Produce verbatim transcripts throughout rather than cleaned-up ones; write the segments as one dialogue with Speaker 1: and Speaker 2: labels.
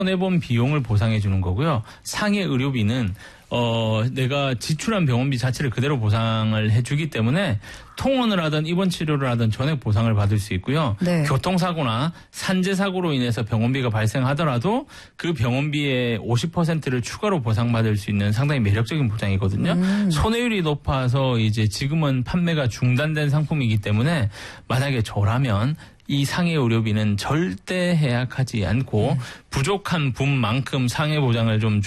Speaker 1: 손해본 비용을 보상해 주는 거고요. 상해 의료비는 어, 내가 지출한 병원비 자체를 그대로 보상을 해주기 때문에 통원을 하든 입원 치료를 하든 전액 보상을 받을 수 있고요. 네. 교통사고나 산재사고로 인해서 병원비가 발생하더라도 그 병원비의 오십 퍼센트를 추가로 보상받을 수 있는 상당히 매력적인 보장이거든요. 음. 손해율이 높아서 이제 지금은 판매가 중단된 상품이기 때문에 만약에 저라면 이 상해 의료비는 절대 해약하지 않고 음. 부족한 분만큼 상해 보장을 좀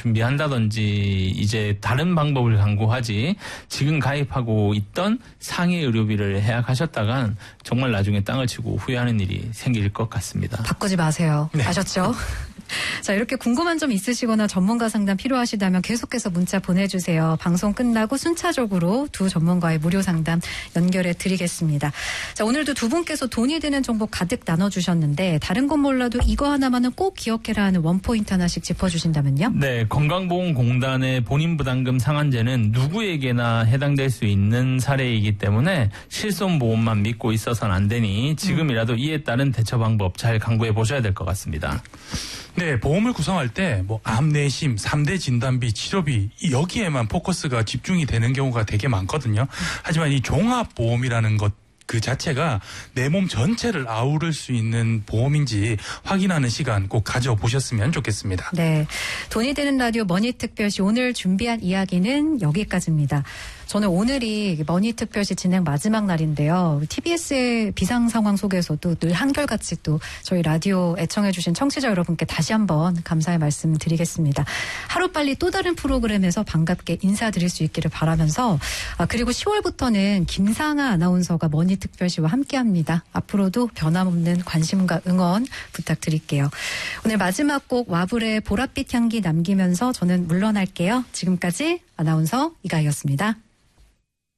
Speaker 1: 준비한다든지 이제 다른 방법을 강구하지 지금 가입하고 있던 상해 의료비를 해약하셨다간 정말 나중에 땅을 치고 후회하는 일이 생길 것 같습니다.
Speaker 2: 바꾸지 마세요. 네. 아셨죠? 자, 이렇게 궁금한 점 있으시거나 전문가 상담 필요하시다면 계속해서 문자 보내주세요. 방송 끝나고 순차적으로 두 전문가의 무료 상담 연결해 드리겠습니다. 자, 오늘도 두 분께서 돈이 되는 정보 가득 나눠주셨는데 다른 건 몰라도 이거 하나만은 꼭 기억해라 하는 원포인트 하나씩 짚어주신다면요?
Speaker 1: 네, 건강보험공단의 본인부담금 상한제는 누구에게나 해당될 수 있는 사례이기 때문에 실손보험만 믿고 있어서는 안 되니 지금이라도 이에 따른 대처 방법 잘 강구해 보셔야 될 것 같습니다.
Speaker 3: 네, 보험을 구성할 때 뭐 암, 내심, 삼 대 진단비, 치료비 여기에만 포커스가 집중이 되는 경우가 되게 많거든요. 하지만 이 종합보험이라는 것 그 자체가 내 몸 전체를 아우를 수 있는 보험인지 확인하는 시간 꼭 가져보셨으면 좋겠습니다.
Speaker 2: 네, 돈이 되는 라디오 머니특별시 오늘 준비한 이야기는 여기까지입니다. 저는 오늘이 머니특별시 진행 마지막 날인데요. 티비에스의 비상 상황 속에서도 늘 한결같이 또 저희 라디오 애청해주신 청취자 여러분께 다시 한번 감사의 말씀 드리겠습니다. 하루빨리 또 다른 프로그램에서 반갑게 인사드릴 수 있기를 바라면서 아, 그리고 시월부터는 김상아 아나운서가 머니특별시와 함께합니다. 앞으로도 변함없는 관심과 응원 부탁드릴게요. 오늘 마지막 곡 와불의 보랏빛 향기 남기면서 저는 물러날게요. 지금까지 아나운서 이가희였습니다.